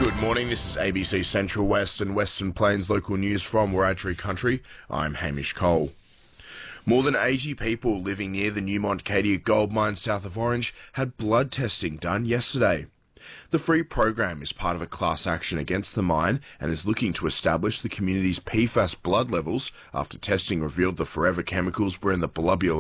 Good morning, this is ABC Central West and Western Plains local news from Wiradjuri Country. I'm Hamish Cole. More than 80 people living near the Newmont Cadia gold mine south of Orange had blood testing done yesterday. The free program is part of a class action against the mine and is looking to establish the community's PFAS blood levels after testing revealed the forever chemicals were in the Belubula